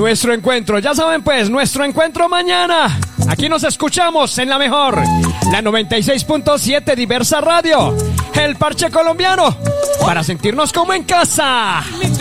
nuestro encuentro. Ya saben pues, nuestro encuentro mañana. Aquí nos escuchamos en la mejor, la 96.7 Diversa Radio, el parche colombiano, para sentirnos como en casa.